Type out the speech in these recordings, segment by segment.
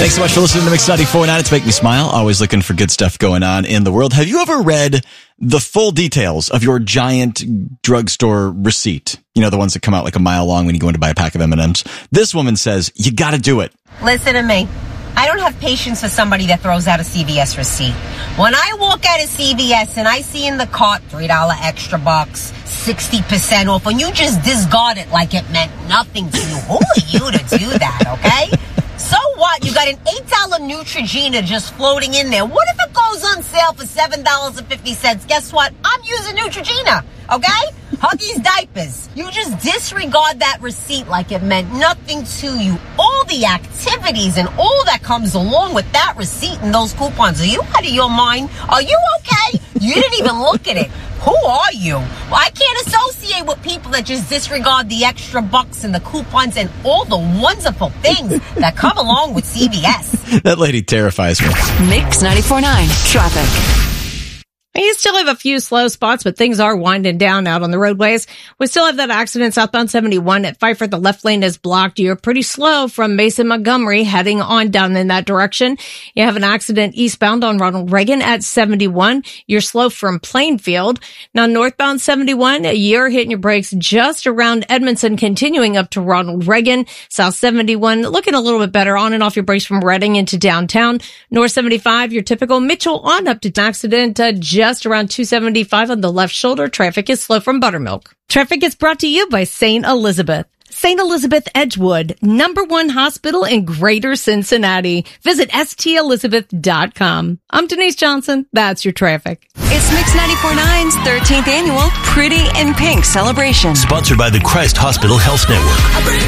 Thanks so much for listening to Mix 94.9. It's Make Me Smile. Always looking for good stuff going on in the world. Have you ever read the full details of your giant drugstore receipt? You know, the ones that come out like a mile long when you go in to buy a pack of M&Ms. This woman says, you got to do it. Listen to me. I don't have patience for somebody that throws out a CVS receipt. When I walk out of CVS and I see in the cart $3 extra bucks, 60% off, and you just discard it like it meant nothing to you. Who are you to do that, okay? So what? You got an $8 Neutrogena just floating in there. What if it goes on sale for $7.50? Guess what? I'm using Neutrogena, okay? Huggies diapers. You just disregard that receipt like it meant nothing to you. All the activities and all that comes along with that receipt and those coupons. Are you out of your mind? Are you okay? You didn't even look at it. Who are you? Well, I can't associate with people that just disregard the extra bucks and the coupons and all the wonderful things that come along with CVS. That lady terrifies me. Mix 94.9 Traffic. You still have a few slow spots, but things are winding down out on the roadways. We still have that accident southbound 71 at Pfeiffer. The left lane is blocked. You're pretty slow from Mason Montgomery heading on down in that direction. You have an accident eastbound on Ronald Reagan at 71. You're slow from Plainfield. Now northbound 71, you're hitting your brakes just around Edmondson, continuing up to Ronald Reagan. South 71, looking a little bit better on and off your brakes from Reading into downtown. North 75, your typical Mitchell on up to accident just around 275 on the left shoulder. Traffic is slow from Buttermilk. Traffic is brought to you by St. Elizabeth. St. Elizabeth Edgewood, #1 hospital in Greater Cincinnati. Visit stelizabeth.com. I'm Denise Johnson. That's your traffic. It's Mix 94.9's 13th annual Pretty in Pink celebration. Sponsored by the Christ Hospital Health Network.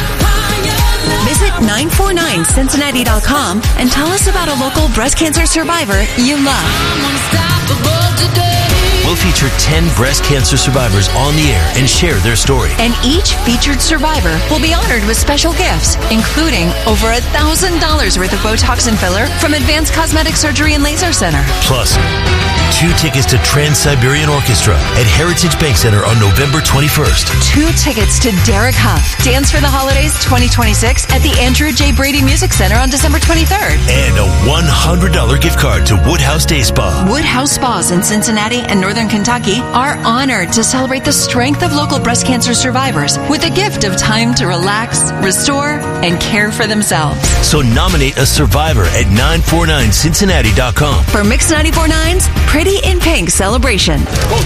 Visit 949cincinnati.com and tell us about a local breast cancer survivor you love. We'll feature 10 breast cancer survivors on the air and share their story. And each featured survivor will be honored with special gifts, including over $1,000 worth of Botox and filler from Advanced Cosmetic Surgery and Laser Center. Plus, 2 tickets to Trans-Siberian Orchestra at Heritage Bank Center on November 21st. 2 tickets to Derek Huff, Dance for the Holidays 2026 at the Andrew J. Brady Music Center on December 23rd. And a $100 gift card to Woodhouse Day Spa. Woodhouse Spas in Cincinnati and Northern Kentucky are honored to celebrate the strength of local breast cancer survivors with a gift of time to relax, restore, and care for themselves. So nominate a survivor at 949cincinnati.com. For Mix 94.9's Pretty in Pink celebration.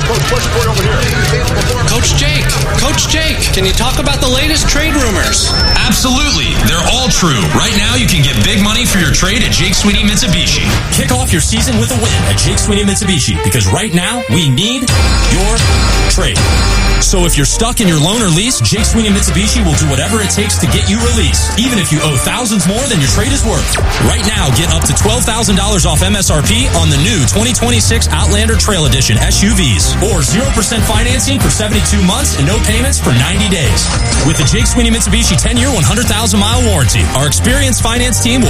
Coach Jake, can you talk about the latest trade rumors? Absolutely. They're all true. Right now, you can get big money for your trade at Jake Sweeney Mitsubishi. Kick off your season with a win at Jake Sweeney Mitsubishi, because right now, we need your trade. So if you're stuck in your loan or lease, Jake Sweeney Mitsubishi will do whatever it takes to get you released, even if you owe thousands more than your trade is worth. Right now, get up to $12,000 off MSRP on the new 2026 Outlander Trail Edition SUVs, or 0% financing for 72 months and no payments for 90 days. With the Jake Sweeney Mitsubishi 10-year, 100,000-mile warranty, our experienced finance team will